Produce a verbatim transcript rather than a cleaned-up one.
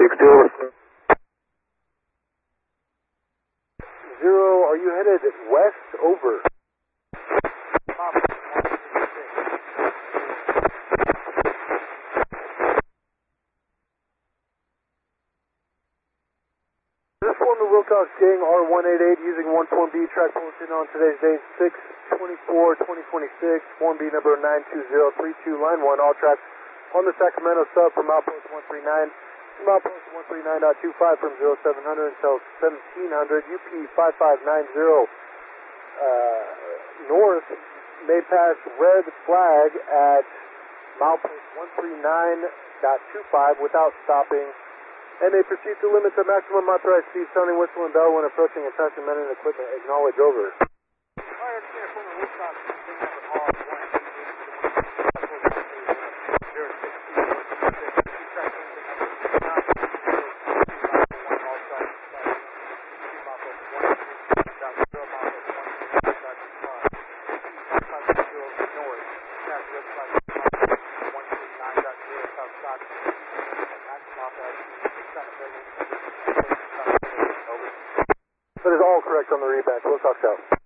six zero. Zero, are you headed west? Over. This form of Wilcox Gang R one eighty-eight using one Form B track posted on today's date six twenty-four twenty twenty-six, Form B number nine two zero three two, line one, all tracks on the Sacramento sub from outpost one three nine from outpost one three nine point two five from zero seven hundred until seventeen hundred, U P five five nine zero uh, north may pass red flag at milepost one three nine point two five without stopping, and they proceed to limit the maximum authorized speed, sounding whistle and bell when approaching and passing men and equipment. Acknowledge, over. That is all correct on the readback. Wilcox out.